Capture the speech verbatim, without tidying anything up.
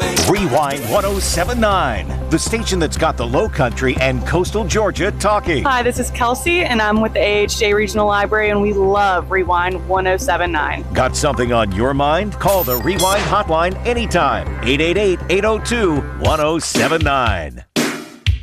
Rewind one oh seven point nine, the station that's got the Low Country and Coastal Georgia talking. Hi, this is Kelsey, and I'm with the A H J Regional Library, and we love Rewind one oh seven point nine. Got something on your mind? Call the Rewind hotline anytime. eight eight eight, eight oh two, one oh seven nine.